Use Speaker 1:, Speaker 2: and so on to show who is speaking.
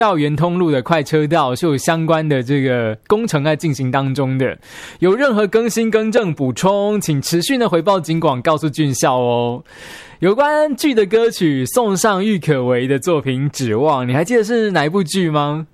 Speaker 1: 校园通路的快车道是有相关的这个工程在进行当中的，有任何更新、更正、补充，请持续的回报警广，告诉军校哦。有关剧的歌曲，送上郁可唯的作品《指望》，你还记得是哪一部剧吗？